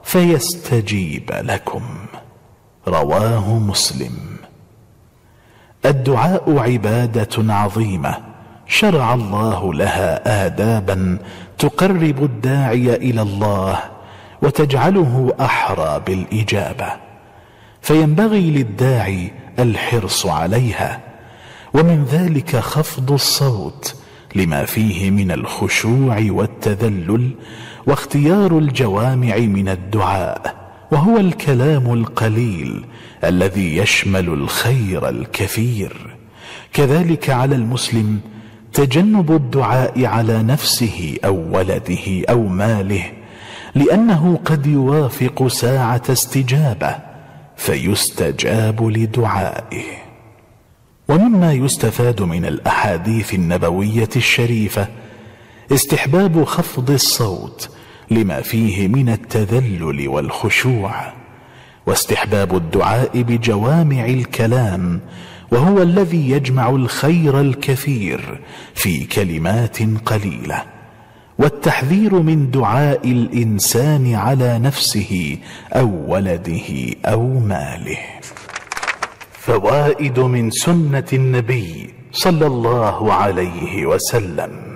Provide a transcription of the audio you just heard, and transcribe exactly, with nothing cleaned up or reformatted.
فيستجيب لكم. رواه مسلم. الدعاء عبادة عظيمة شرع الله لها آدابا تقرب الداعي إلى الله وتجعله أحرى بالإجابة، فينبغي للداعي الحرص عليها، ومن ذلك خفض الصوت لما فيه من الخشوع والتذلل، واختيار الجوامع من الدعاء وهو الكلام القليل الذي يشمل الخير الكثير. كذلك على المسلم تجنب الدعاء على نفسه أو ولده أو ماله، لأنه قد يوافق ساعة استجابة فيستجاب لدعائه. ومما يستفاد من الأحاديث النبوية الشريفة استحباب خفض الصوت لما فيه من التذلل والخشوع، واستحباب الدعاء بجوامع الكلام وهو الذي يجمع الخير الكثير في كلمات قليلة، والتحذير من دعاء الإنسان على نفسه أو ولده أو ماله. فوائد من سنة النبي صلى الله عليه وسلم.